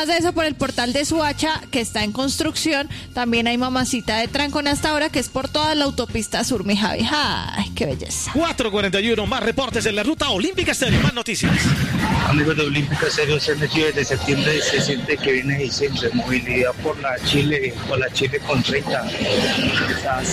además de eso, por el portal de Suacha, que está en construcción, también hay mamacita de trancón hasta ahora, que es por toda la autopista sur, mi Javi. ¡Ay, qué belleza! 4:41, más reportes en la ruta Olímpica Estéreo, más noticias. Amigos de Olímpica Estéreo, se metió desde septiembre, se siente que viene diciembre, movilidad por la Chile con 30, está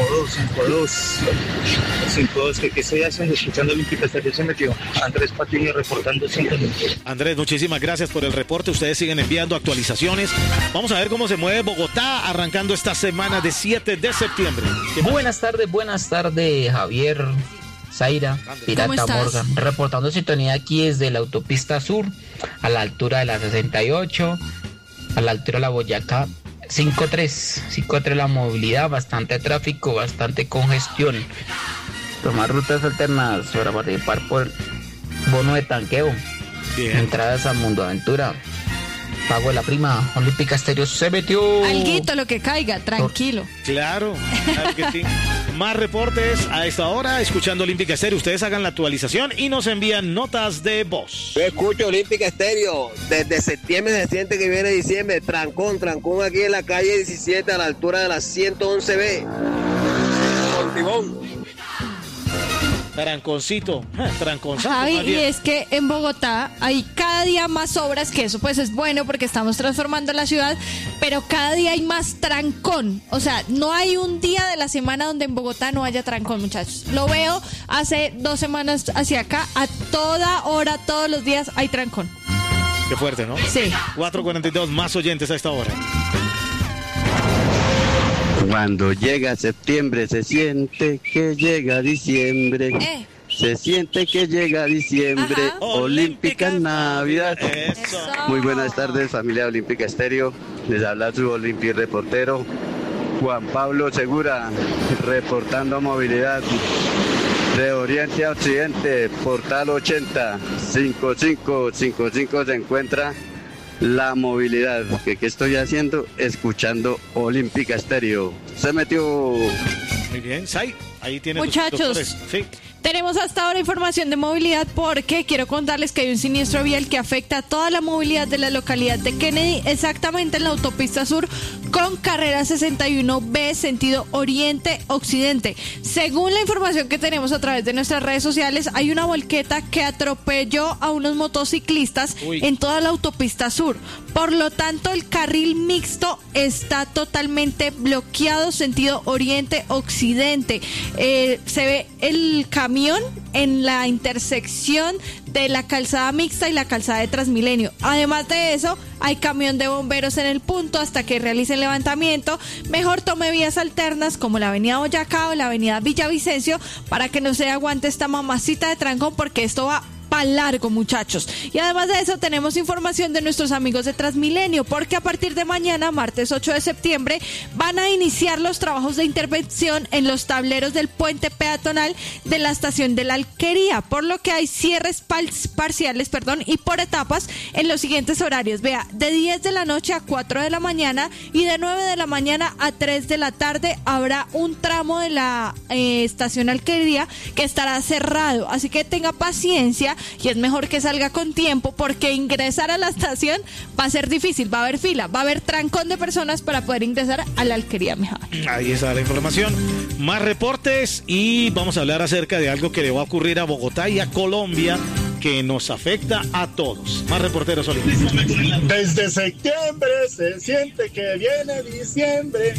5-2, que estoy haciendo, escuchando Olímpica Estéreo, se metió. Andrés Patiño reportando 5 minutos. Andrés, muchísimas gracias por el reporte, ustedes siguen enviando actualizaciones. Vamos a ver cómo se mueve Bogotá arrancando esta semana de 7 de septiembre. Buenas tardes, Javier, Zaira, Pirata Morgan, reportando sintonía aquí desde la autopista sur, a la altura de la 68, a la altura de la Boyacá, 5-3 la movilidad, bastante tráfico, bastante congestión. Tomar rutas alternas para participar por bono de tanqueo. Bien. Entradas a Mundo Aventura. Pago de la prima. Olímpica Estéreo se metió. Alguito, lo que caiga, tranquilo. Claro que sí. Más reportes a esta hora, escuchando Olímpica Estéreo. Ustedes hagan la actualización y nos envían notas de voz. Yo escucho Olímpica Estéreo. Desde septiembre se siente que viene diciembre. Trancón aquí en la calle 17 a la altura de la 111B. Portibón. Tranconcito. Javi, y es que en Bogotá hay cada día más obras, que eso pues es bueno porque estamos transformando la ciudad, pero cada día hay más trancón. O sea, no hay un día de la semana donde en Bogotá no haya trancón, muchachos. Lo veo hace 2 semanas hacia acá, a toda hora, todos los días hay trancón. Qué fuerte, ¿no? Sí. 4:42, más oyentes a esta hora. Cuando llega septiembre se siente que llega diciembre. Se siente que llega diciembre. Ajá. Olímpica Navidad. Eso. Muy buenas tardes, familia Olímpica Estéreo. Les habla su Olimpi reportero Juan Pablo Segura, reportando movilidad de oriente a occidente, portal 80, 55 se encuentra la movilidad. ¿Qué estoy haciendo? Escuchando Olímpica Estéreo. Se metió. Muy bien, Sai, ahí tiene. Muchachos, sí. Tenemos hasta ahora información de movilidad porque quiero contarles que hay un siniestro vial que afecta a toda la movilidad de la localidad de Kennedy, exactamente en la autopista sur con carrera 61B sentido oriente-occidente. Según la información que tenemos a través de nuestras redes sociales, hay una volqueta que atropelló a unos motociclistas en toda la autopista sur. Por lo tanto, el carril mixto está totalmente bloqueado sentido oriente-occidente. Se ve el camión en la intersección de la calzada mixta y la calzada de Transmilenio. Además de eso, hay camión de bomberos en el punto hasta que realicen levantamiento. Mejor tome vías alternas como la avenida Boyacá o la avenida Villavicencio para que no se aguante esta mamacita de trancón, porque esto va para largo, muchachos. Y además de eso tenemos información de nuestros amigos de Transmilenio, porque a partir de mañana, martes 8 de septiembre, van a iniciar los trabajos de intervención en los tableros del puente peatonal de la estación de la Alquería, por lo que hay cierres parciales, y por etapas en los siguientes horarios. Vea, de 10 de la noche a 4 de la mañana y de 9 de la mañana a 3 de la tarde habrá un tramo de la estación Alquería que estará cerrado, así que tenga paciencia y es mejor que salga con tiempo, porque ingresar a la estación va a ser difícil, va a haber fila, va a haber trancón de personas para poder ingresar a la Alquería, mija. Ahí está la información. Más reportes y vamos a hablar acerca de algo que le va a ocurrir a Bogotá y a Colombia, que nos afecta a todos. Más reporteros olímpicos. Desde septiembre se siente que viene diciembre.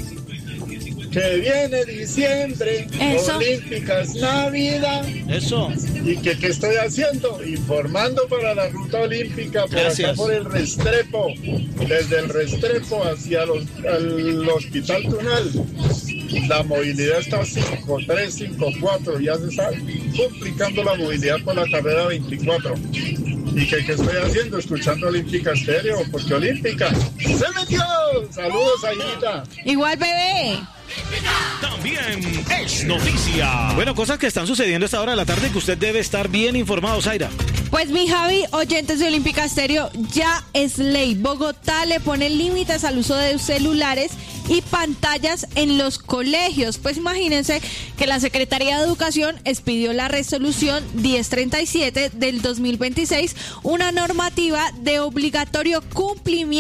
Que viene diciembre. Eso. Olímpicas Navidad. Eso. ¿Y qué estoy haciendo? Informando para la ruta olímpica por Gracias. acá por el Restrepo. Desde el Restrepo hacia el Hospital Tunal. La movilidad está 5-3, 5-4. Ya se está complicando la movilidad por la carrera 24. ¿Y qué estoy haciendo? Escuchando Olímpica Estéreo, porque Olímpica se metió. Saludos, Aguita. Igual, bebé. También es noticia. Bueno, cosas que están sucediendo a esta hora de la tarde que usted debe estar bien informado, Zaira. Pues mi Javi, oyentes de Olímpica Estéreo, ya es ley. Bogotá le pone límites al uso de celulares y pantallas en los colegios. Pues imagínense que la Secretaría de Educación expidió la resolución 1037 del 2026, una normativa de obligatorio cumplimiento